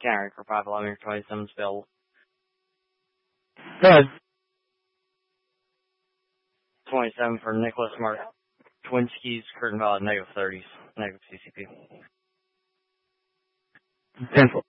Canary for 511 27 spell. Go ahead. 27 for Nicholas Mark. Twin skis, curtain valid, -30s, negative CCP. Cancel.